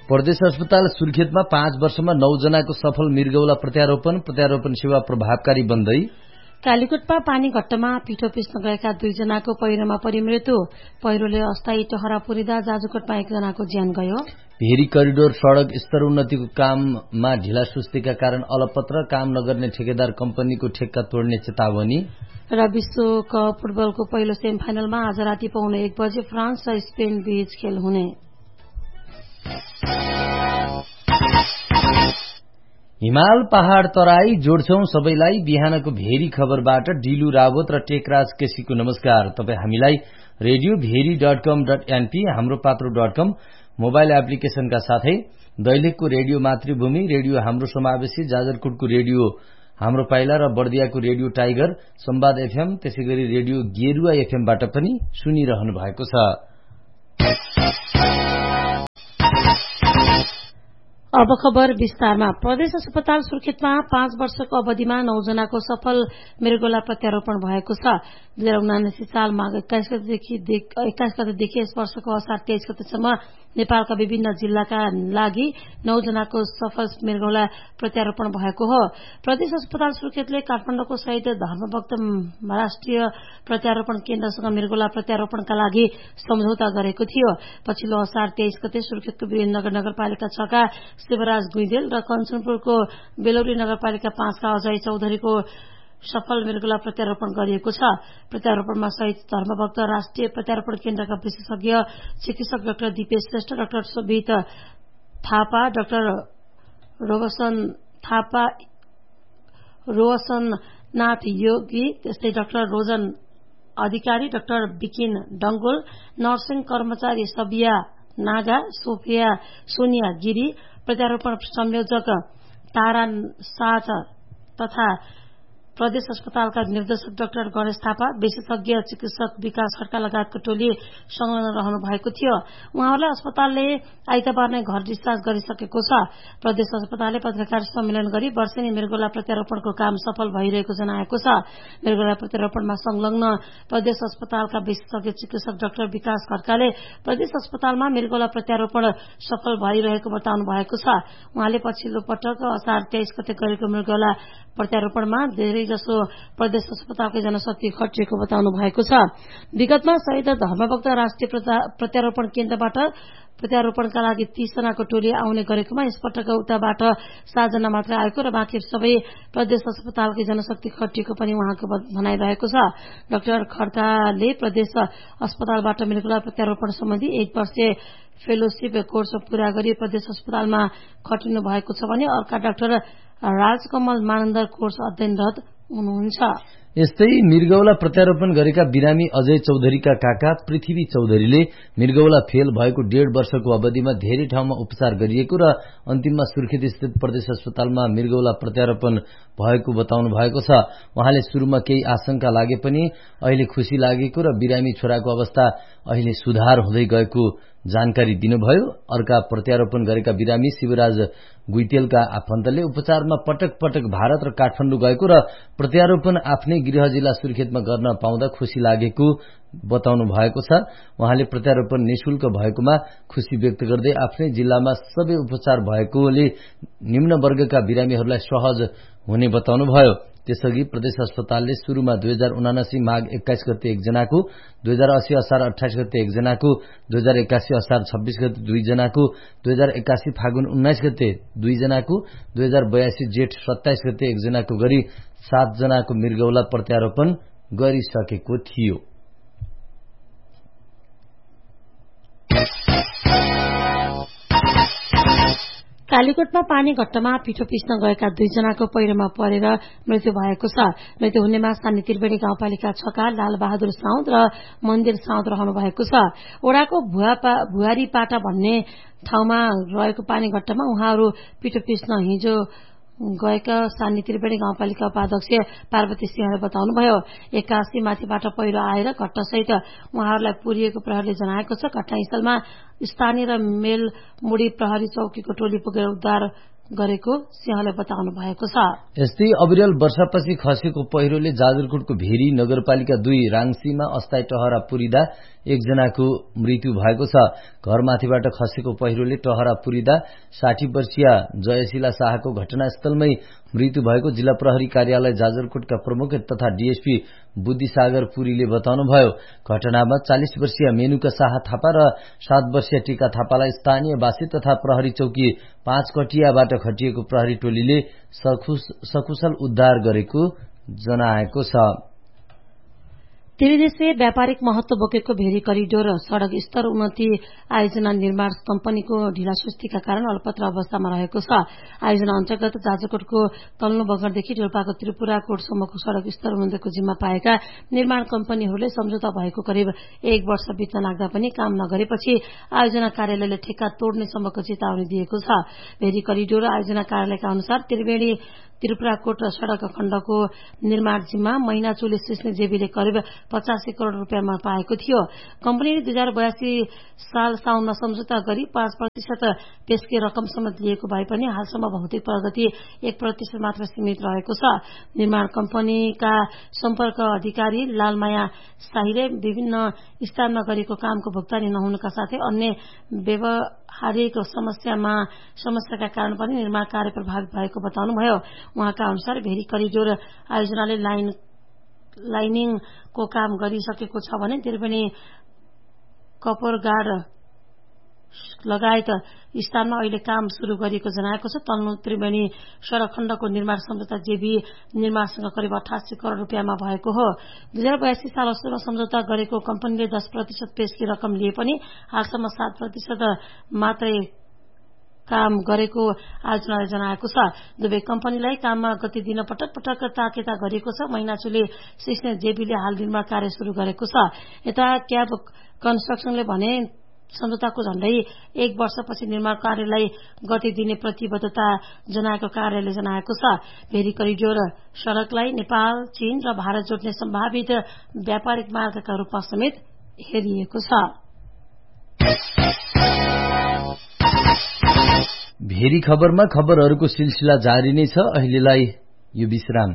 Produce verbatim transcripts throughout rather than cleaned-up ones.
प्रदेश अस्पताल सुर्खेतमा पाँच वर्षमा नौ जनाको सफल मृगौला प्रत्यारोपण प्रत्यारोपण सेवा प्रभावकारी बन्दै। कालीकोटमा पानी घट्टमा पिठो पिस्न गएका दुईजनाको पहिरोमा परि मृत्यु। पहिरोले अस्थायी टहरा पुरिँदा जाजुकोटमा एकजनाको ज्यान गयो। भेरी करिडोर सड़क स्तर उन्नतिको काममा ढिलासुस्तीका कारण अलपत्र, काम नगर्ने ठेकेदार कम्पनीको ठेक्का तोड्ने चेतावनी। र विश्वकप फुटबलको पहिलो सेमी फाइनलमा आज राति पाउने एक बजे फ्रान्स र स्पेन बीच खेल हुने। हिमाल पहाड़ तराई जोड्छौं सबैलाई बिहानको भेरी खबरबाट डिलु रावत र टेकराज केसीको नमस्कार। तपाई हामीलाई रेडियो भेरी डट कम डट एनपी, हाम्रो पात्रो डट कम मोबाइल एप्लिकेशनका साथै दैलेखको रेडियो मातृभूमि, रेडियो हाम्रो समावेशी, जाजरकोटको रेडियो हाम्रो पाइला र बर्दियाको रेडियो टाइगर, संवाद एफएम, त्यसैगरी रेडियो गेरुवा एफएमबाट पनि सुनिरहनु भएको छ। अब खबर विस्तारमा। प्रदेश अस्पताल सुर्खेतमा पाँच वर्षको अवधिमा नौ जनाको सफल मृगौला प्रत्यारोपण भएको छ। दुई हजार उनासी साल माघ एक्काइस गतेदेखि एक्काइस गतेदेखि यस वर्षको असार तेइस गतेसम्म नेपालका विभिन्न जिल्लाका लागि नौ जनाको सफल मृगौला प्रत्यारोपण भएको हो। प्रदेश अस्पताल सुर्खेतले काठमाडौँको शहीद धर्मभक्त राष्ट्रिय प्रत्यारोपण केन्द्रसँग मृगौला प्रत्यारोपणका लागि सम्झौता गरेको थियो। पछिल्लो असार तेइस गते सुर्खेतको वीरेन्द्रनगर नगरपालिका छका शिवराज गुइदेल र कञ्चनपुरको बेलौरी नगरपालिका पाँचका अजय चौधरीको सफल मृगौला प्रत्यारोपण गरिएको छ। प्रत्यारोपणमा शहीद धर्मभक्त राष्ट्रिय प्रत्यारोपण केन्द्रका विशेषज्ञ चिकित्सक डाक्टर दीपेश श्रेष्ठ, डाक्टर शोभित थापा, डाक्टर रोबसन थापा, रोशननाथ योगी, त्यस्तै डाक्टर रोजन अधिकारी, डाक्टर बिकिन डंगोल, नर्सिङ कर्मचारी सबिया नागा, सोफिया सोनिया गिरी, प्रत्यारोपण संयोजक तारा साच तथा प्रदेश अस्पतालका निर्देशक डाक्टर गणेश थापा, विशेषज्ञ चिकित्सक विकास खड्का लगायतको टोली संलग्न रहनु भएको थियो। उहाँहरूलाई अस्पतालले आइतबार नै घर डिस्चार्ज गरिसकेको छ। प्रदेश अस्पतालले पत्रकार सम्मेलन गरी वर्षेनी मृगौला प्रत्यारोपणको काम सफल भइरहेको जनाएको छ। मृगौला प्रत्यारोपणमा संलग्न प्रदेश अस्पतालका विशेषज्ञ चिकित्सक डाक्टर विकास खड्काले प्रदेश अस्पतालमा मृगौला प्रत्यारोपण सफल भइरहेको बताउनु भएको छ। उहाँले पछिल्लो पटक असार तेइस गते गरेको मृगौला प्रत्यारोपणमा धेरै जसो प्रदेश अस्पतालकै जनशक्ति खटिएको बताउनु भएको छ। विगतमा शहीद धर्मभक्त राष्ट्रिय प्रत्यारोपण केन्द्रबाट प्रत्यारोपणका लागि तीस जनाको टोली आउने गरेकोमा यसपटक उताबाट सात जना मात्र आएको र बाँकी सबै प्रदेश अस्पतालकै जनशक्ति खटिएको पनि उहाँको भनाइरहेको छ। डाक्टर खड्काले प्रदेश अस्पतालबाट मृगौला प्रत्यारोपण सम्बन्धी एक वर्षीय फेलोशिप कोर्स पूरा गरी प्रदेश अस्पतालमा खटिनु भएको छ भने अर्का डाक्टर राजकमल मानन्दर कोर्स अध्ययनरत हुनुहुन्छ। यस्तै मृगौला प्रत्यारोपण गरेका बिरामी अजय चौधरीका काका पृथ्वी चौधरीले मृगौला फेल भएको डेढ़ वर्षको अवधिमा धेरै ठाउँमा उपचार गरिएको र अन्तिममा सुर्खेत स्थित प्रदेश अस्पतालमा मृगौला प्रत्यारोपण भएको बताउनु भएको छ। उहाँले शुरूमा केही आशंका लागे पनि अहिले खुशी लागेको र बिरामी छोराको अवस्था अहिले सुधार हुँदै गएको जानकारी दिनुभयो। अर्का प्रत्यारोपण गरेका बिरामी शिवराज गुइतेलका आफन्तले उपचारमा पटक पटक भारत र काठमाडौँ गएको र प्रत्यारोपण आफ्नै गृह जिल्ला सुर्खेतमा गर्न पाउँदा खुशी लागेको बताउनु भएको छ। उहाँले प्रत्यारोपण निशुल्क भएकोमा खुशी व्यक्त गर्दै आफ्नै जिल्लामा सबै उपचार भएकोले निम्न वर्गका बिरामीहरूलाई सहज हुने बताउनुभयो। त्यसअघि प्रदेश अस्पतालले शुरूमा दुई हजार उनासी माघ एक्काइस गते एकजनाको, दुई हजार अस्सी असार अठाइस गते एकजनाको, दुई हजार एकासी असार छब्बीस गते दुईजनाको, दुई हजार एकासी फागुन उन्नाइस गते दुईजनाको, दुई हजार बयासी जेठ सत्ताइस गते एकजनाको गरी सात जनाको मृगौला प्रत्यारोपण गरिसकेको थियो। कालीकोटमा पानी घट्टमा पिठो पिस्न गएका दुईजनाको पहिरोमा परेर मृत्यु भएको छ। मृत्यु हुनेमा सानी त्रिवेणी गाउँपालिका छका लालबहादुर साउद र मन्दिर साउद रहनु भएको छ। ओडाको भुवारी पाटा भन्ने ठाउँमा रहेको पानी घट्टमा उहाँहरू पिठो पिस्न हिजो गएका सानी त्रिवेणी गाउँपालिका उपाध्यक्ष पार्वती सिंहले बताउनुभयो। एक्कासी माथिबाट पहिरो आएर घट्टसहित उहाँहरूलाई पुरिएको प्रहरीले जनाएको छ। घटनास्थलमा स्थानीय र मेलमुडी प्रहरी चौकीको टोली पुगेर उद्धार गरेको सिंहले बताउनु भएको छ। यस्तै अविरल वर्षापछि खसेको पहिरोले जाजरकोटको भेरी नगरपालिका दुई राङसीमा अस्थायी टहरा पुरिदा एकजनाको मृत्यु भएको छ। घरमाथिबाट खसेको पहिरोले टहरा पुरिदा साठी वर्षीय जयशिला शाहको घटनास्थलमै मृत्यु भएको जिल्ला प्रहरी कार्यालय जाजरकोटका प्रमुख तथा डीएसपी बुद्धिसागर पुरीले बताउनुभयो। घटनामा चालीस वर्षीय मेनुका शाह थापा र सात वर्षीय टीका थापालाई स्थानीय वासी तथा प्रहरी चौकी पाँच कटियाबाट खटिएको प्रहरी टोलीले सकुशल उद्धार गरेको जनाएको छ। त्रिदेशीय व्यापारिक महत्व बोकेको भेरी करिडोर सड़क स्तर उन्नति आयोजना निर्माण कम्पनीको ढिलासुस्तीका कारण अल्पत्र अवस्थामा रहेको छ। आयोजना अन्तर्गत जाजरकोटको तल्लो बगरदेखि डोल्पाको त्रिपुरा कोटसम्मको सड़क स्तर उन्नतिको जिम्मा पाएका निर्माण कम्पनीहरूले सम्झौता भएको करिब एक वर्ष बित्न लाग्दा पनि काम नगरेपछि आयोजना कार्यालयले ठेक्का तोड्ने सम्मको चेतावनी दिएको छ। भेरी करिडोर आयोजना कार्यालयका अनुसार त्रिवेणी त्रिपुराकोट सड़क खण्डको निर्माण जिम्मा महिना चुले सिस्ने जेबीले करिब पचासी करोड़ रूपियाँमा पाएको थियो। कम्पनीले दुई हजार बयासी साल साउनमा सम्झौता गरी पाँच प्रतिशत पेशकी रकम समेत लिएको भए पनि हालसम्म भौतिक प्रगति एक प्रतिशत मात्र सीमित रहेको छ। निर्माण कम्पनीका सम्पर्क अधिकारी लालमाया शाहीले विभिन्न स्थानमा गरेको कामको भुक्तानी नहुनुका साथै अन्य व्यावहारिक समस्यामा समस्याका कारण पनि निर्माण कार्य प्रभावित भएको बताउनुभयो। उहाँका अनुसार भेरी करिडोर आयोजनाले लाइन लाइनिङको काम गरिसकेको छ भने त्रिवेणी कपोरगाड लगायत स्थानमा अहिले काम शुरू गरिएको जनाएको छ। तल्लो त्रिवेणी सड़क खण्डको निर्माण सम्झौता जेबी निर्माणसँग करिब अठासी करोड़ रूपियाँमा भएको हो। दुई हजार बयासी साल असोजमा सम्झौता गरेको कम्पनीले दस प्रतिशत पेशकी रकम लिए पनि हालसम्म सात प्रतिशत मात्रै काम गरेको आयोजनाले जनाएको छ। दुवै कम्पनीलाई काममा गति दिन पटक पटक ताकेता गरिएको छ। महिना चुले सिस्ने जेबीले हाल निर्माण कार्य शुरू गरेको छ। यता क्याब कन्स्ट्रक्सनले भने सम्झौताको झण्डै एक वर्षपछि निर्माण कार्यलाई गति दिने प्रतिबद्धता जनाएको कार्यालयले जनाएको छ। भेरी करिडोर सड़कलाई नेपाल, चीन र भारत जोड्ने सम्भावित व्यापारिक मार्गका रूपमा समेत हेरिएको छ। भेरी खबरमा खबरहरूको सिलसिला जारी नै छ। अहिलेलाई यो विश्राम।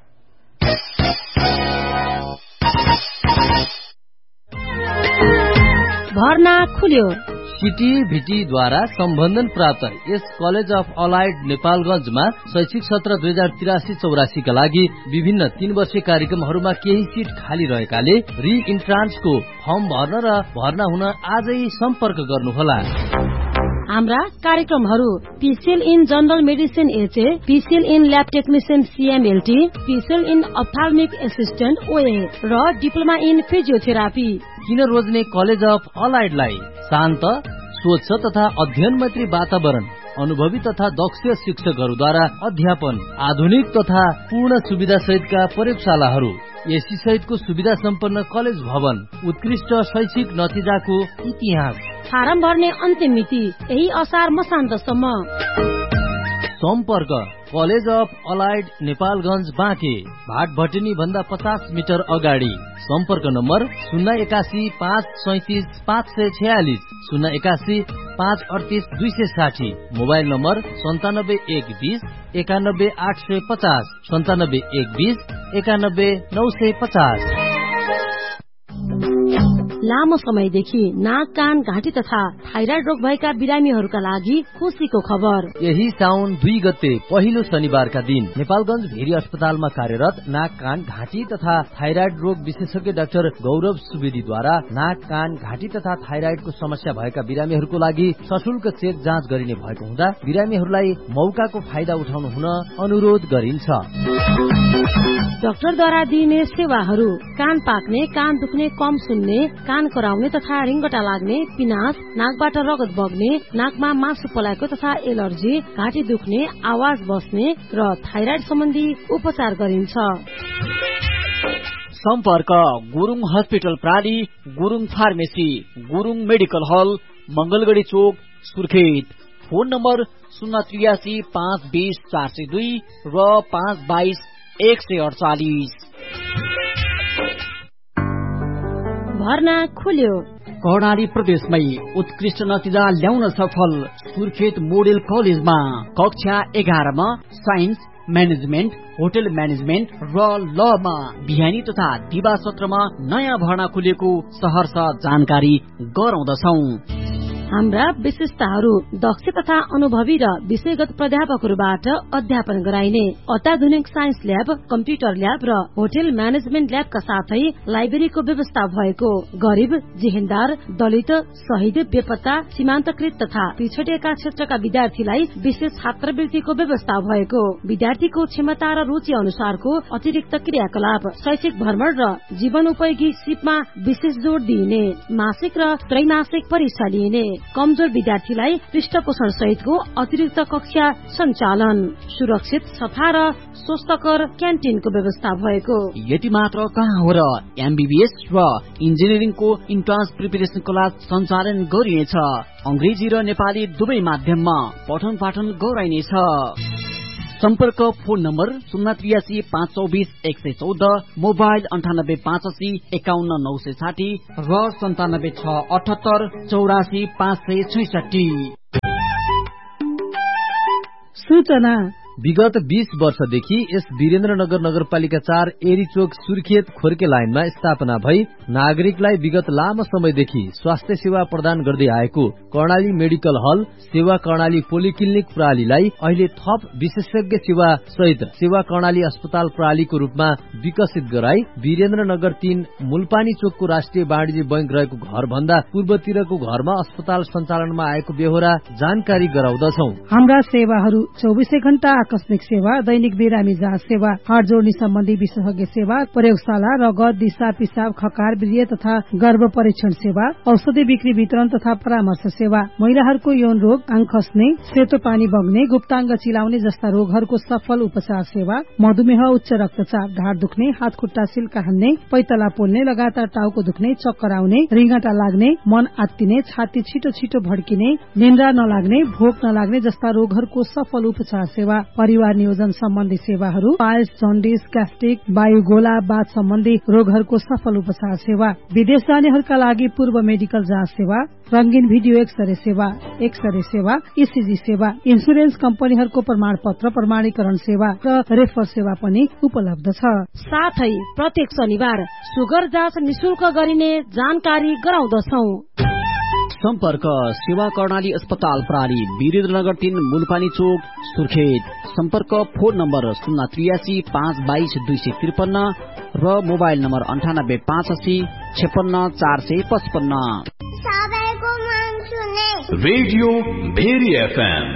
भर्ना खुल्यो। सीटीभीटीद्वारा सम्बन्धन प्राप्त यस कलेज अफ अलाइड नेपालगंजमा शैक्षिक सत्र दुई हजार तिरासी चौरासीका लागि विभिन्न तीन वर्षीय कार्यक्रमहरूमा केही सीट खाली रहेकाले रि इन्ट्रान्सको फर्म भर्न र भर्ना हुन आजै सम्पर्क गर्नुहोला। हाम्रा कार्यक्रमहरू PCL in general medicine HA, PCL in lab technician सीएमएलटी, PCL in अप्थाल्मिक assistant ओए र डिप्लोमा इन फिजियोथेरापी। किन रोज्ने कलेज अफ अलाइडलाई शान्त, स्वच्छ तथा अध्ययन मैत्री वातावरण, अनुभवी तथा दक्ष शिक्षकहरूद्वारा अध्यापन, आधुनिक तथा पूर्ण सुविधा सहितका प्रयोगशालाहरू, एसी सहितको सुविधा सम्पन्न कलेज भवन, उत्कृष्ट शैक्षिक नतिजाको इतिहास। फारम भर्ने अन्तिम मिति यही असार मसान्तसम्म। सम्पर्क college of allied Nepalganj Banke, भाट भटिनी भन्दा पचास मिटर अगाडि। सम्पर्क नम्बर शून्य एकासी पाँच सैतिस पाँच सय छयालिस, शून्य एकासी पाँच अडतिस दुई सय साठी। मोबाइल नम्बर सन्तानब्बे एक बीस एकानब्बे आठ सय पचास, सन्तानब्बे एक बीस एकानब्बे नौ सय पचास। लामो समयदेखि नाक, कान, घाँटी तथा थाइराइड रोग भएका बिरामीहरूका लागि खुसीको खबर। यही साउन दुई गते पहिलो शनिबारका दिन नेपालगंज भेरी अस्पतालमा कार्यरत नाक, कान, घाँटी तथा थाइराइड रोग विशेषज्ञ डाक्टर गौरव सुवेदीद्वारा नाक, कान, घाँटी तथा थाइराइडको समस्या भएका बिरामीहरूको लागि सशुल्क चेक जाँच गरिने भएको हुँदा बिरामीहरूलाई मौकाको फाइदा उठाउनु हुन अनुरोध गरिन्छ। डाक्टरद्वारा दिइने सेवाहरू कान पाक्ने, कान दुख्ने, कम सुन्ने, कान कराउने तथा रिङ्गटा लाग्ने, पिनास, नाकबाट रगत बग्ने, नाकमा मासु पलाएको तथा एलर्जी, घाँटी दुख्ने, आवाज बस्ने र थाइराइड सम्बन्धी उपचार गरिन्छ। सम्पर्क Gurung hospital प्राली, Gurung pharmacy, Gurung medical हल, मंगलगढ़ी चोक, सुर्खेत। फोन नम्बर शून्य त्रियासी पाँच बीस चार सय दुई र पाँच बाइस एक सय अडचालिस। भर्ना खुल्यो। कर्णाली प्रदेशमै उत्कृष्ट नतिजा ल्याउन सफल सुर्खेत मोडेल कलेजमा कक्षा एघारमा साइन्स, म्यानेजमेन्ट, होटल म्यानेजमेन्ट र लमा बिहानी तथा दिवा सत्रमा नयाँ भर्ना खुलेको सहर्ष जानकारी गराउँदछौ। हाम्रा विशेषताहरू दक्ष तथा अनुभवी र विषयगत प्राध्यापकहरूबाट अध्यापन गराइने अत्याधुनिक साइन्स ल्याब, कम्प्युटर ल्याब र होटल म्यानेजमेन्ट ल्याबका साथै लाइब्रेरीको व्यवस्था भएको, गरिब, जेहेन्दार, दलित, शहीद, बेपत्ता, सीमान्तकृत तथा पिछडिएका क्षेत्रका विद्यार्थीलाई विशेष छात्रवृत्तिको व्यवस्था भएको, विद्यार्थीको क्षमता र रुचि अनुसारको अतिरिक्त क्रियाकलाप, शैक्षिक भ्रमण र जीवनोपयोगी सिपमा विशेष जोड़ दिइने, मासिक र त्रैमासिक परीक्षा लिइने, कमजोर विद्यार्थीलाई पृष्ठपोषण सहितको अतिरिक्त कक्षा सञ्चालन, सुरक्षित, सफा र स्वस्थकर क्यान्टिनको व्यवस्था भएको। यति मात्र कहाँ हो र एमबीबीएस र इन्जिनियरिङको इन्ट्रान्स प्रिपरेसन क्लास सञ्चालन गरिनेछ। अंग्रेजी र नेपाली दुवै माध्यममा पठन पाठन गराइनेछ। सम्पर्क फोन नम्बर शून्य त्रियासी पाँच चौबिस एक सय चौध, मोबाइल अन्ठानब्बे पाँच अस्सी एकाउन्न नौ सय साठी र सन्तानब्बे छ अठहत्तर चौरासी पाँच सय छैसठी। सूचना विगत बीस वर्षदेखि यस वीरेन्द्रनगर नगरपालिका चार एरीचोक सुर्खेत खोर्के लाइनमा स्थापना भई नागरिकलाई विगत लामो समयदेखि स्वास्थ्य सेवा प्रदान गर्दै आएको कर्णाली मेडिकल हल सेवा कर्णाली पोलिक्लिनिक प्रणालीलाई अहिले थप विशेषज्ञ सेवा सहित सेवा कर्णाली अस्पताल प्रणालीको रूपमा विकसित गराई वीरेन्द्रनगर तीन मूलपानी चोकको राष्ट्रिय वाणिज्य बैंक रहेको घर भन्दा पूर्वतिरको घरमा अस्पताल सञ्चालनमा आएको बेहोरा जानकारी गराउँदछौ। हाम्रा सेवाहरू चौबिसै घण्टा आकस्मिक सेवा, दैनिक बिरामी जाँच सेवा, हाड जोड्ने सम्बन्धी विशेषज्ञ सेवा, प्रयोगशाला, रगत, दिशा, पिसाब, खकार, वीर्य तथा गर्भ परीक्षण सेवा, औषधि बिक्री वितरण तथा परामर्श सेवा, महिलाहरूको यौन रोग, आँख खस्ने, सेतो पानी बग्ने, गुप्ताङ्ग चिलाउने जस्ता रोगहरूको सफल उपचार सेवा, मधुमेह, उच्च रक्तचाप, ढाड दुख्ने, हात खुट्टा सिल्का हान्ने, पैतला पोल्ने, लगातार टाउको दुख्ने, चक्कर आउने, रिङ्गटा लाग्ने, मन आत्तिने, छाती छिटो छिटो भड्किने, निन्द्रा नलाग्ने, भोक नलाग्ने जस्ता रोगहरूको सफल उपचार सेवा, परिवार नियोजन सम्बन्धी सेवाहरू, पाइल्स, जन्डिस, ग्यास्ट्रिक, वायुगोला, बाथ सम्बन्धी रोगहरूको सफल उपचार सेवा, विदेश जानेहरूका लागि पूर्व मेडिकल जाँच सेवा, रंगीन भिडियो एक्सरे सेवा, एक्सरे सेवा, ईसीजी सेवा, इन्सुरेन्स कम्पनीहरूको प्रमाण पत्र प्रमाणीकरण सेवा र रेफर सेवा पनि उपलब्ध छ। साथै प्रत्येक शनिबार सुगर जाँच निशुल्क गरिने जानकारी गराउँदछौ। सम्पर्क सेवा कर्णाली अस्पताल प्रणाली वीरेन्द्रनगर तीन मूलपानी चोक सुर्खेत। सम्पर्क फोन नम्बर शून्य त्रियासी पाँच बाइस दुई सय त्रिपन्न र मोबाइल नम्बर अन्ठानब्बे पाँच अस्सी छेपन्न चार सय पचपन्न। रेडियो भेरी एफएम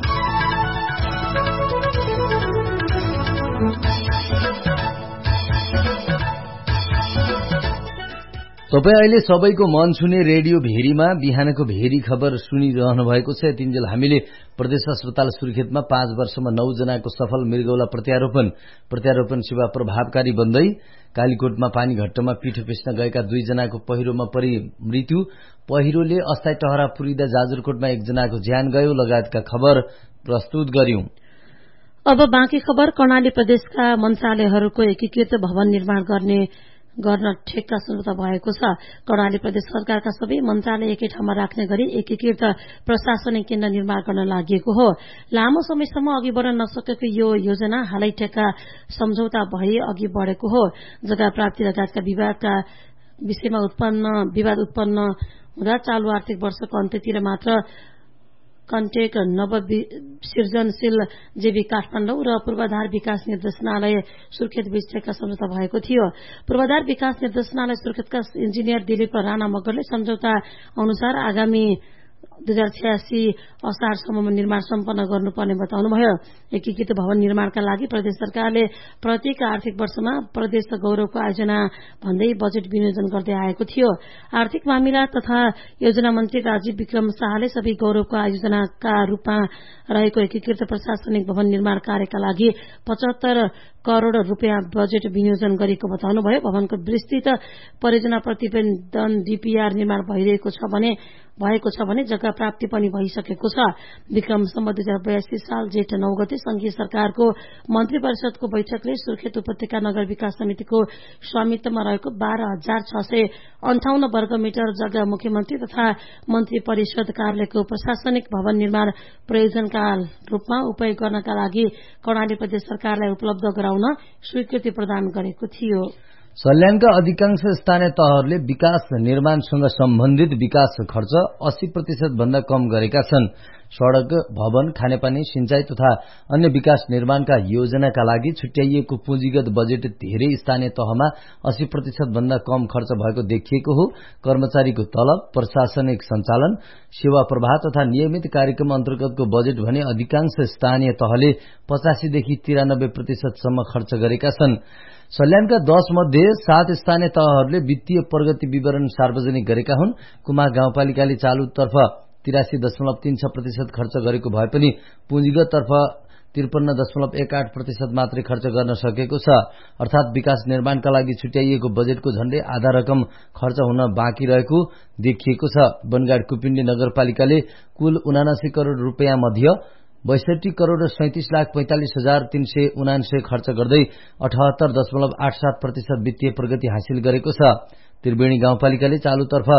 तपाई अहिले सबैको मन छुने रेडियो भेरीमा बिहानको भेरी खबर सुनिरहनु भएको छ। तिनजेल हामीले प्रदेश अस्पताल सुर्खेतमा पाँच वर्षमा नौ जनाको सफल मृगौला प्रत्यारोपण प्रत्यारोपण सेवा प्रभावकारी बन्दै, कालीकोटमा पानी घट्टमा पिठो पिस्न गएका दुई जनाको पहिरोमा परि मृत्यु, पहिरोले अस्थायी टहरा पुरिँदा जाजरकोटमा एकजनाको ज्यान गयो लगायतका खबर प्रस्तुत गर्यौं। अब बाँकी खबर। कर्णाली प्रदेशका मन्त्रालयहरूको एकीकृत भवन निर्माण गर्ने गर्न ठेक्का सम्झौता भएको छ। कर्णाली प्रदेश सरकारका सबै मन्त्रालय एकै ठाउँमा राख्ने गरी एकीकृत प्रशासनिक केन्द्र निर्माण गर्न लागि हो। लामो समयसम्म अघि बढ्न नसकेको यो योजना हालै ठेक्का सम्झौता भई अघि बढेको हो। जग्गा प्राप्ति लगायतका विवादका विषयमा उत्पन्न विवाद उत्पन्न हुँदा चालू आर्थिक वर्षको अन्त्यतिर मात्र कन्टेक नव सृजनशील जेबी काठमाडौँ र पूर्वाधार विकास निर्देशनालय सुर्खेत बीच ठेक्का सम्झौता भएको थियो। पूर्वाधार विकास निर्देशनालय सुर्खेतका इन्जिनियर दिलीप राणा मगरले सम्झौता अनुसार आगामी दुई हजार छयासी असारसम्ममा निर्माण सम्पन्न गर्नुपर्ने बताउनुभयो। एकीकृत भवन निर्माणका लागि प्रदेश सरकारले प्रत्येक आर्थिक वर्षमा प्रदेश गौरवको आयोजना भन्दै बजेट विनियोजन गर्दै आएको थियो। आर्थिक मामिला तथा योजना मन्त्री राजीव विक्रम शाहले सबै गौरवको आयोजनाका रूपमा रहेको एकीकृत प्रशासनिक भवन निर्माण कार्यका लागि पचहत्तर करोड़ रुपियाँ बजेट विनियोजन गरेको बताउनुभयो। भवनको विस्तृत परियोजना प्रतिवेदन डीपीआर निर्माण भइरहेको छ भने भएको छ भने जग्गा प्राप्ति पनि भइसकेको छ। विक्रम सम्वत दुई हजार बयासी साल जेठ नौ गते संघीय सरकारको मन्त्री परिषदको बैठकले सुर्खेत उपत्यका नगर विकास समितिको स्वामित्वमा रहेको बाह्र हजार छ सय अन्ठाउन्न वर्ग मिटर जग्गा मुख्यमन्त्री तथा मन्त्री परिषद कार्यालयको प्रशासनिक भवन निर्माण प्रयोजनका रूपमा उपयोग गर्नका लागि कर्णाली प्रदेश सरकारलाई उपलब्ध गराउन स्वीकृति प्रदान गरेको थियो। सल्यानका अधिकांश स्थानीय तहहरूले विकास निर्माणसँग सम्बन्धित विकास खर्च अस्सी प्रतिशत भन्दा कम गरेका छन्। सड़क, भवन, खानेपानी, सिंचाई तथा अन्य विकास निर्माणका योजनाका लागि छुट्याइएको पुँजीगत बजेट धेरै स्थानीय तहमा अस्सी प्रतिशत भन्दा कम खर्च भएको देखिएको हो। कर्मचारीको तलब, प्रशासनिक सञ्चालन, सेवा प्रवाह तथा नियमित कार्यक्रम अन्तर्गतको बजेट भने अधिकांश स्थानीय तहले पचासीदेखि तिरानब्बे प्रतिशतसम्म खर्च गरेका छन्। सल्यानका दश मध्ये सात स्थानीय तहहरूले वित्तीय प्रगति विवरण सार्वजनिक गरेका हुन्। कुमार गाउँपालिकाले चालुतर्फ तिरासी दशमलव तीन छ प्रतिशत खर्च गरेको भए पनि पुँजीगत तर्फ त्रिपन्न दशमलव एक आठ प्रतिशत मात्रै खर्च गर्न सकेको छ। अर्थात विकास निर्माणका लागि छुट्याइएको बजेटको झण्डै आधा रकम खर्च हुन बाँकी रहेको देखिएको छ। बनगाड कुपिण्डी नगरपालिकाले कुल उनासी करोड़ रुपियाँ मध्ये बैसठी करोड़ सैंतीस लाख पैंतालिस हजार तीन सय उनान्सय खर्च गर्दै अठहत्तर दशमलव आठ सात प्रतिशत वित्तीय प्रगति हासिल गरेको छ। त्रिवेणी गाउँपालिकाले चालुतर्फ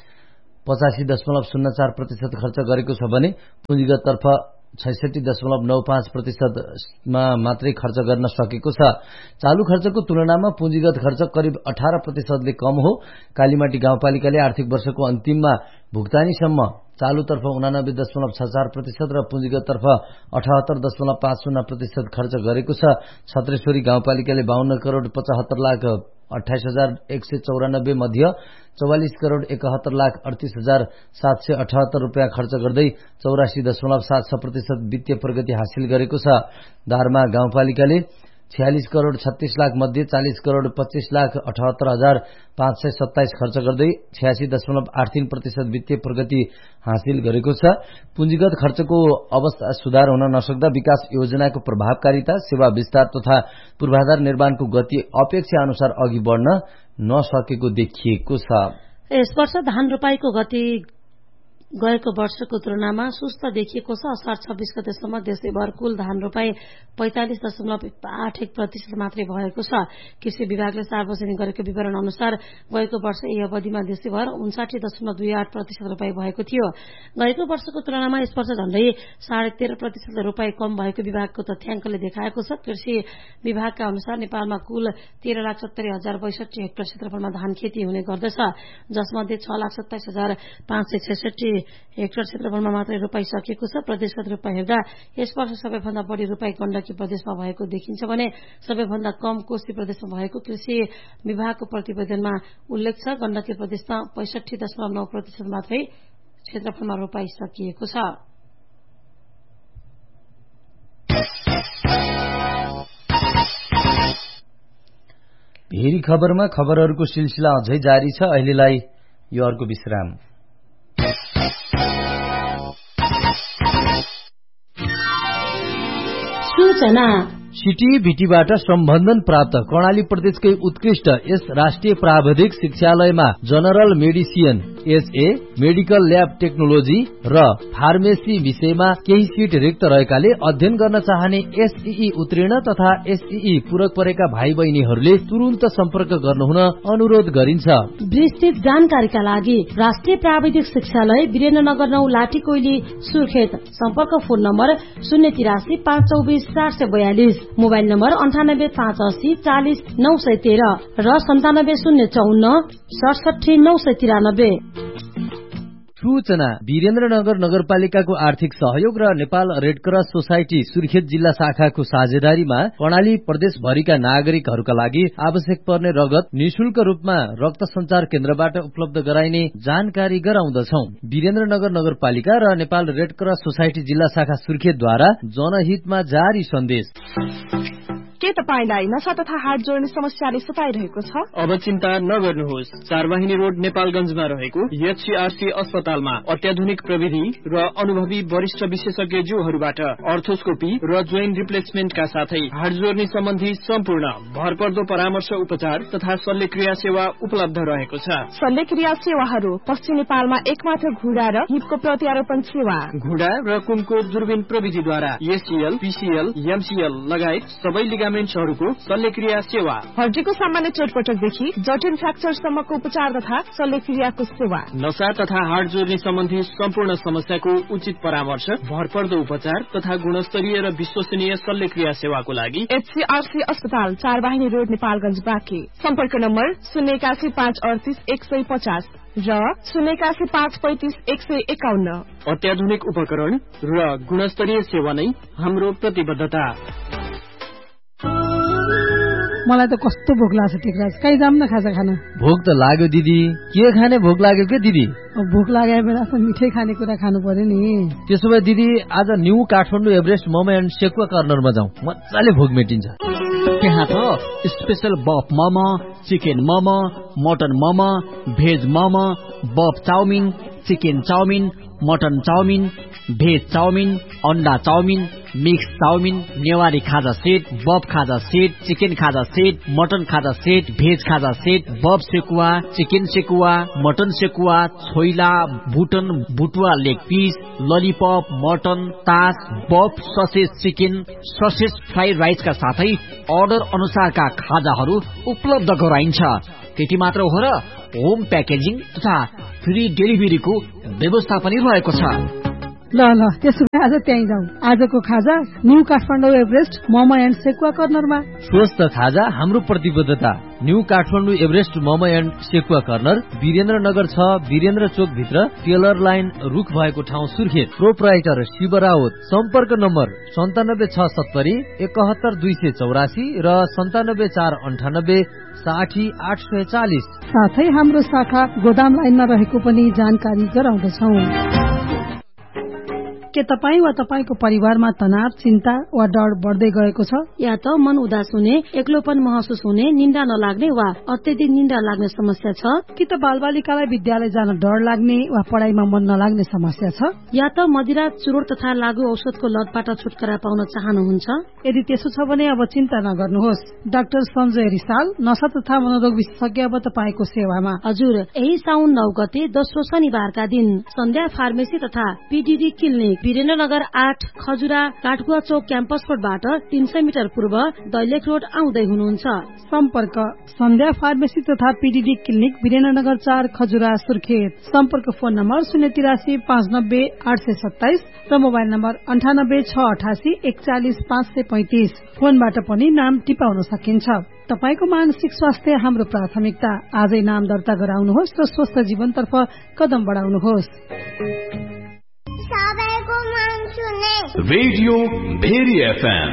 पचासी दशमलव शून्य चार प्रतिशत खर्च गरेको छ भने पुँजीगत तर्फ छैसठी दशमलव नौ पाँच प्रतिशतमा मात्रै खर्च गर्न सकेको छ। चालू खर्चको तुलनामा पुँजीगत खर्च करिब अठार प्रतिशतले कम हो। कालीमाटी गाउँपालिकाले आर्थिक वर्षको अन्तिममा भुक्तानीसम्म चालुतर्फ उनानब्बे दशमलव छ चार प्रतिशत र पुँजीगत तर्फ अठहत्तर दशमलव पाँच शून्य प्रतिशत खर्च गरेको छ। छत्रेश्वरी गाउँपालिकाले बाहन्न करोड़ पचहत्तर लाख अठाइस हजार एक सय चौरानब्बे मध्ये चौवालिस करोड़ एकहत्तर लाख अडतीस हजार सात सय अठहत्तर रुपियाँ खर्च गर्दै चौरासी दशमलव सात छ प्रतिशत वित्तीय प्रगति हासिल गरेको छ। दारमा गाउँपालिकाले छयालिस करोड़ छत्तीस लाख मध्ये चालीस करोड़ पच्चीस लाख अठहत्तर हजार पाँच सय सत्ताइस खर्च गर्दै छयासी दशमलव आठ तीन प्रतिशत वित्तीय प्रगति हासिल गरेको छ। पुँजीगत खर्चको अवस्था सुधार हुन नसक्दा विकास योजनाको प्रभावकारिता, सेवा विस्तार तथा पूर्वाधार निर्माणको गति अपेक्षा अनुसार अघि बढ्न नसकेको देखिएको छ। यस वर्ष धान रोपाईको गति गएको वर्षको तुलनामा सुस्त देखिएको छ। असार छब्बीस गतेसम्म देशैभर कुल धान रोपाई पैंतालिस दशमलव आठ एक प्रतिशत मात्रै भएको छ। कृषि विभागले सार्वजनिक गरेको विवरण अनुसार गएको वर्ष यही अवधिमा देशैभर उन्साठी दशमलव दुई आठ प्रतिशत रोपाई भएको थियो। गएको वर्षको तुलनामा यस वर्ष झण्डै साढे तेह्र प्रतिशत रोपाई कम भएको विभागको तथ्याङ्कले देखाएको छ। कृषि विभागका अनुसार नेपालमा कुल तेह्र लाख सत्तरी हजार बैसठी हेक्टर क्षेत्रफलमा धान खेती हुने गर्दछ, जसमध्ये छ लाख सत्ताइस हजार पाँच सय छैसठी हेक्टर क्षेत्रफलमा मात्रै रोपाई सकिएको छ। प्रदेशगत रूपमा हेर्दा यस वर्ष सबैभन्दा बढ़ी रोपाई गण्डकी प्रदेशमा भएको देखिन्छ भने सबैभन्दा कम कोशी प्रदेशमा भएको कृषि विभागको प्रतिवेदनमा उल्लेख छ। गण्डकी प्रदेशमा पैंसठी दशमलव नौ प्रतिशत मात्रै क्षेत्रफलमा रोपाई सकिएको छ। भेरी खबरमा खबरहरूको सिलसिला अझै जारी छ। अहिलेलाई यो अर्को विश्राम। सूचना सिटी भिटीबाट सम्बन्धन प्राप्त कर्णाली प्रदेशकै उत्कृष्ट यस राष्ट्रिय प्राविधिक शिक्षालयमा general medicine, SA, medical lab technology र फार्मेसी विषयमा केही सिट रिक्त रहेकाले अध्ययन गर्न चाहने एसईई उत्तीर्ण तथा एसईई पूरक परेका भाइ बहिनीहरूले तुरुन्त सम्पर्क गर्नुहुन अनुरोध गरिन्छ। विस्तृत जानकारीका लागि राष्ट्रिय प्राविधिक शिक्षालय वीरेन्द्रनगर नौ लाठी कोइली सुर्खेत। सम्पर्क फोन नम्बर शून्य तिरासी पाँच चौबिस चार सय बयालिस, मोबाइल नम्बर अन्ठानब्बे पाँच अस्सी चालिस नौ सय तेह्र र सन्तानब्बे शून्य चौन्न सडसठी नौ सय तिरानब्बे। सूचना वीरेन्द्रनगर नगरपालिकाको आर्थिक सहयोग र नेपाल रेडक्रस सोसाइटी सुर्खेत जिल्ला शाखाको साझेदारीमा कर्णाली प्रदेशभरिका नागरिकहरूका लागि आवश्यक पर्ने रगत निशुल्क रूपमा रक्त संचार केन्द्रबाट उपलब्ध गराइने जानकारी गराउँदछौ। वीरेन्द्रनगर नगरपालिका र नेपाल रेडक्रस सोसाइटी जिल्ला शाखा सुर्खेतद्वारा जनहितमा जारी सन्देश। के तपाईलाई नशा तथा हार्ट जोड्ने समस्याले सताइरहेको छ? अब चिन्ता नगर्नुहोस्। चारवाहिनी रोड नेपालगञ्जमा रहेको एचसीआरसी अस्पतालमा अत्याधुनिक प्रविधि र अनुभवी वरिष्ठ विशेषज्ञज्यूहरूबाट अर्थोस्कोपी र जोइन्ट रिप्लेसमेन्टका साथै हार्ट जोड्ने सम्बन्धी सम्पूर्ण भरपर्दो परामर्श उपचार तथा शल्यक्रिया सेवा उपलब्ध रहेको छ। शल्यक्रिया सेवाहरू पश्चिम नेपालमा एकमात्र घुँडा र हिपको प्रत्यारोपण सेवा, घुँडा र कुमको दूरबीन प्रविधिद्वारा एसीएल, पीसीएल, एमसीएल लगायत सबै लिगामेन्ट्सहरूको शल्यक्रिया सेवा, हड्डीको सामान्य चोटपटकदेखि जटिल फ्र्याक्चरसम्मको उपचार तथा शल्यक्रियाको सेवा, नशा तथा हार्ट जोड्ने सम्बन्धी सम्पूर्ण समस्याको उचित परामर्श, भरपर्दो उपचार तथा गुणस्तरीय र विश्वसनीय शल्यक्रिया सेवाको लागि एचसीआरसी अस्पताल चारवाहिनी रोड नेपालगञ्ज बाँके। सम्पर्क नम्बर शून्य एकासी पाँच अडतिस एक सय पचास र शून्य एकासी पाँच पैंतिस एक सय एकाउन्न। अत्याधुनिक उपकरण र गुणस्तरीय सेवा नै हाम्रो प्रतिबद्धता। मलाई त कस्तो भोक लाग्छ टेकराज, कहीँ जाम न खाजा खान। भोक त लाग्यो दिदी, के खाने भोक लाग्यो के दिदी? भोक लागेको बेला त मिठै खाने कुरा खानु पर्यो नि। त्यसो भए दिदी आज new Kathmandu Everest momo and sekuwa कर्नरमा जाउँ, मजाले भोक मेटिन्छ। त्यहाँ त स्पेशल बफ momo, chicken momo, mutton momo, veg momo, बफ chowmein, chicken chowmein, mutton chowmein, veg chowmein, अन्डा चाउमिन, मिक्स चाउमिन, नेवारी खाजा सेट, बफ खाजा सेट, चिकन खाजा सेट, मटन खाजा सेट, भेज खाजा सेट, बफ sekuwa, chicken sekuwa, mutton sekuwa, choila, बुटन बुटुवा leg piece, lollipop, mutton, तास, बफ ससेज चिकन, ससेज फ्राइड राइसका साथै order अनुसारका खाजाहरू उपलब्ध गराइन्छ। त्यति मात्र हो र होम प्याकेजिङ तथा फ्री डेलिभरीको व्यवस्था पनि रहेको छ। ल ल त्यसो भए आज त्यहीँ जाउँ। आजको खाजा new Kathmandu Everest momo and sekuwa कर्नरमा। स्वस्थ खाजा हाम्रो प्रतिबद्धता। New Kathmandu Everest momo and sekuwa corner Birendranagar छ, वीरेन्द्र चोक भित्र टेलर लाइन रुख भएको ठाउँ सुर्खेत। प्रोप्राइटर शिव राउत। सम्पर्क नम्बर सन्तानब्बे छ सत्तरी एकहत्तर दुई सय चौरासी र सन्तानब्बे चार अन्ठानब्बे साठी आठ सय चालिस। साथै हाम्रो शाखा गोदाम लाइनमा रहेको पनि जानकारी गराउँदछौ। के तपाईँ वा तपाईँको परिवारमा तनाव, चिन्ता वा डर बढ्दै गएको छ? या त मन उदास हुने, एक्लोपन महसुस हुने, निन्दा नलाग्ने वा अत्यधिक निन्दा लाग्ने समस्या छ? कि त बालबालिकालाई विद्यालय जान डर लाग्ने वा पढाइमा मन नलाग्ने समस्या छ? या त मदिरा, चुरोट तथा लागु औषधको लतबाट छुटकारा पाउन चाहनुहुन्छ? यदि त्यसो छ भने अब चिन्ता नगर्नुहोस्। डाक्टर सञ्जय रिसाल, नशा तथा मनोरोग विशेषज्ञ अब तपाईँको सेवामा। हजुर, यही साउन नौ गते दोस्रो शनिबारका दिन सन्ध्या फार्मेसी तथा पीडीडी क्लिनिक वीरेन्द्रनगर आठ खजुरा काठगुवा चौक क्याम्पस रोडबाट तीन सय मिटर पूर्व दैलेख रोड आउँदै हुनुहुन्छ। सम्पर्क सन्ध्या फार्मेसी तथा पीडीडी क्लिनिक वीरेन्द्रनगर चार खजुरा सुर्खेत। सम्पर्क फोन नम्बर शून्य तिरासी पाँच नब्बे आठ सय सत्ताइस र मोबाइल नम्बर अन्ठानब्बे छ अठासी एकचालिस पाँच सय पैंतिस। फोनबाट पनि नाम टिपाउन सकिन्छ। तपाईको मानसिक स्वास्थ्य हाम्रो प्राथमिकता। आजै नाम दर्ता गराउनुहोस् र स्वस्थ जीवनतर्फ कदम बढाउनुहोस्। Radio very FM.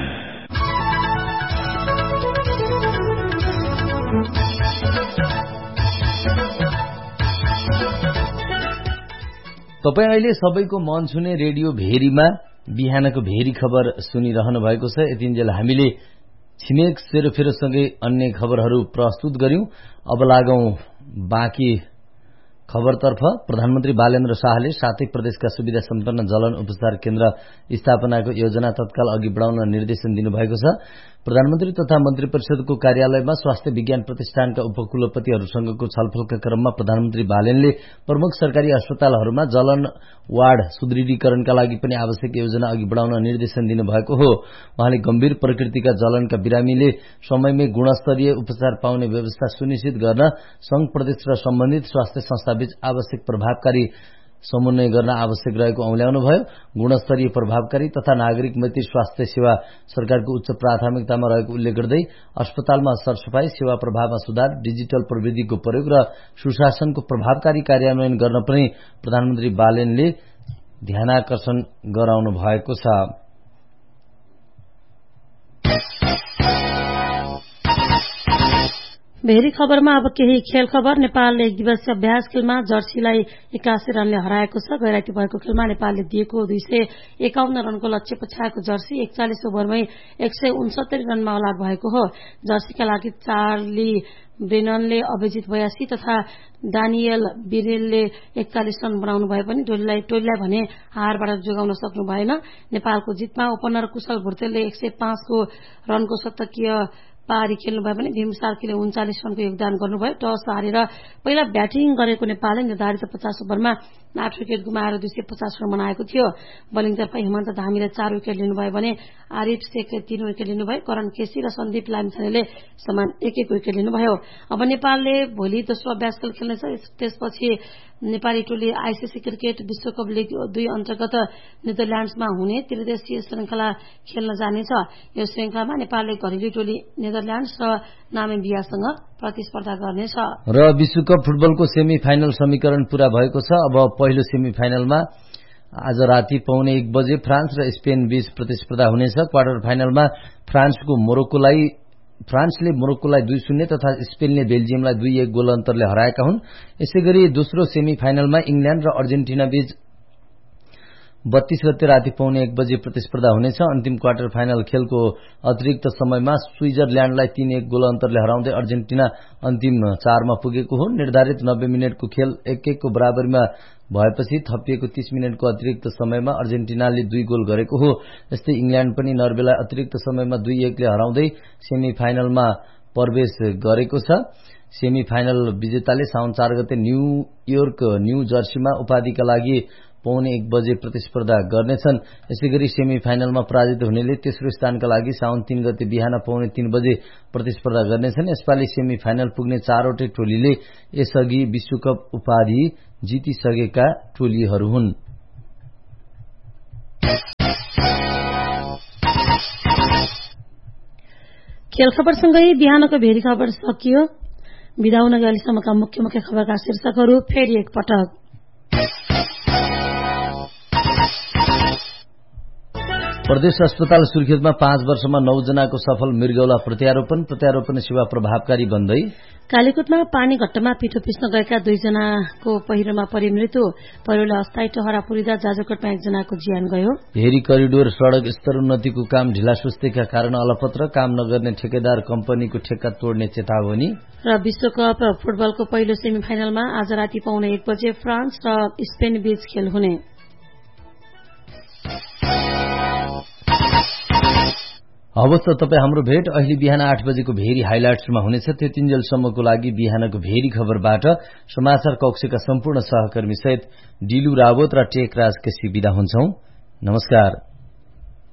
तपाईँ अहिले सबैको मन छुने रेडियो भेरीमा बिहानको भेरी खबर सुनिरहनु भएको छ। यतिन्जेल हामीले छिमेक सेरोफेरोसँगै अन्य खबरहरू प्रस्तुत गर्यौं। अब लागौं बाँकी खबरतर्फ। प्रधानमन्त्री बालेन्द्र शाहले सातै प्रदेशका सुविधा सम्पन्न जलन उपचार केन्द्र स्थापनाको योजना तत्काल अघि बढाउन निर्देशन दिनुभएको छ। प्रधानमन्त्री तथा मन्त्री परिषदको कार्यालयमा स्वास्थ्य विज्ञान प्रतिष्ठानका उपकुलपतिहरूसँगको छलफलका क्रममा प्रधानमन्त्री बालेनले प्रमुख सरकारी अस्पतालहरूमा जलन वार्ड सुदृढीकरणका लागि पनि आवश्यक योजना अघि बढाउन निर्देशन दिनुभएको हो। उहाँले गम्भीर प्रकृतिका जलनका बिरामीले समयमै गुणस्तरीय उपचार पाउने व्यवस्था सुनिश्चित गर्न संघ प्रदेश र सम्बन्धित स्वास्थ्य संस्थाबीच आवश्यक प्रभावकारी समन्वय गर्न आवश्यक रहेको औल्याउनुभयो। गुणस्तरीय, प्रभावकारी तथा नागरिक मैत्री स्वास्थ्य सेवा सरकारको उच्च प्राथमिकतामा रहेको उल्लेख गर्दै अस्पतालमा सरसफाई, सेवा प्रभावमा सुधार, डिजिटल प्रविधिको प्रयोग र सुशासनको प्रभावकारी कार्यान्वयन गर्न पनि प्रधानमन्त्री बालेनले ध्यानाकर्षण गराउनु भएको छ। भेरी खबरमा अब केही खेल खबर। नेपालले एक दिवसीय अभ्यास खेलमा जर्सीलाई एकासी रनले हराएको छ। गैराती भएको खेलमा नेपालले दिएको दुई सय एकाउन्न रनको लक्ष्य पछ्याएको जर्सी एकचालिस ओभरमै एक सय उनसत्तरी रनमा अल आउट भएको हो। जर्सीका लागि चार्ली ब्रेननले अभिजित बयासी तथा डानियल बिरेलले एकचालिस रन बनाउनु भए पनि टोलीलाई टोलीलाई भने हारबाट जोगाउन सक्नु भएन। नेपालको जितमा ओपनर कुशल भुर्तेलले एक सय पाँचको रनको शतकीय पारी खेल्नु भए पनि भीम सार्कीले उन्चालिस रनको योगदान गर्नुभयो। टस हारेर पहिला ब्याटिङ गरेको नेपालले निर्धारित पचास ओभरमा आठ विकेट गुमाएर दुई सय पचास रन बनाएको थियो। बलिङतर्फ हेमन्त धामीले चार विकेट लिनुभयो भने आरिफ शेखले तीन विकेट लिनुभयो। करण केसी र सन्दीप लामिछानेले समान एक एक विकेट लिनुभयो। अब नेपालले भोलि दोस्रो अभ्यास खेल खेल्नेछ। त्यसपछि नेपाली टोली आइसिसी क्रिकेट विश्वकप लिग दुई अन्तर्गत नेदरल्याण्ड्समा हुने त्रिदेशीय श्रृंखला खेल्न जानेछ। यो श्रृंखलामा नेपालले घरेलु टोली नेदरल्याण्ड्स र नामिबियासँग प्रतिस्पर्धा गर्नेछ। र विश्वकप फुटबलको सेमी फाइनल समीकरण पूरा भएको छ। अब पहिलो सेमी फाइनलमा आज राति पौने एक बजे फ्रान्स र स्पेन बीच प्रतिस्पर्धा हुनेछ। क्वार्टर फाइनलमा फ्रान्सको मोरोक्कोलाई फ्रान्सले मोरोक्कोलाई दुई शून्य तथा स्पेनले बेल्जियमलाई दुई एक गोल अन्तरले हराएका हुन्। यसैगरी दोस्रो सेमी फाइनलमा इंग्ल्याण्ड र अर्जेन्टिना बीच बत्तीस गते राति पौने एक बजे प्रतिस्पर्धा हुनेछ। अन्तिम क्वार्टर फाइनल खेलको अतिरिक्त समयमा स्विजरल्याण्डलाई तीन एक गोल अन्तरले हराउँदै अर्जेन्टिना अन्तिम चारमा पुगेको हो। निर्धारित नब्बे मिनटको खेल एक एकको बराबरीमा भएपछि थपिएको तीस मिनटको अतिरिक्त समयमा अर्जेन्टिनाले दुई गोल गरेको हो। यस्तै इंग्ल्याण्ड पनि नर्वेलाई अतिरिक्त समयमा दुई एकले हराउँदै सेमी फाइनलमा प्रवेश गरेको छ। सेमी फाइनल विजेताले साउन चार गते न्यूयोर्क न्यू जर्सीमा उपाधिका लागि पौने एक बजे प्रतिस्पर्धा गर्नेछन्। यसैगरी सेमी फाइनलमा पराजित हुनेले तेस्रो स्थानका लागि साउन तीन गते बिहान पौने तीन बजे प्रतिस्पर्धा गर्नेछन्। यसपालि सेमी फाइनल पुग्ने चारवटै टोलीले यसअघि विश्वकप उपाधि जितिसकेका टोलीहरू हुन्। खेल खबरसँगै बिहानको भेरी खबर सकियो। बिदा हुन अहिलेसम्मका मुख्य मुख्य खबरका शीर्षकहरू फेरि एकपटक। प्रदेश अस्पताल सुर्खेतमा पाँच वर्षमा नौ जनाको सफल मृगौला प्रत्यारोपण प्रत्यारोपण सेवा प्रभावकारी बन्दै। कालीकोटमा पानी घट्टमा पिठो पिस्न गएका दुईजनाको पहिरोमा परि मृत्यु। पहिरोले अस्थायी टहरा पुरिँदा जाजरकोटमा एकजनाको ज्यान गयो। भेरी करिडोर सड़क स्तरोन्नतिको काम ढिलासुस्तीका कारण अलपत्र। काम नगर्ने ठेकेदार कम्पनीको ठेक्का तोड्ने चेतावनी। र विश्वकप फुटबलको पहिलो सेमी फाइनलमा आज राति पौने एक बजे फ्रान्स र स्पेन बीच खेल हुने। हवस् त तपाईँ हाम्रो भेट अहिले बिहान आठ बजेको भेरी हाइलाइट्समा हुनेछ। त्यतिन्जेलसम्मको लागि बिहानको भेरी खबरबाट समाचार कक्षका सम्पूर्ण सहकर्मी सहित डिलु रावत र टेकराज केसी बिदा हुन्छौं। नमस्कार।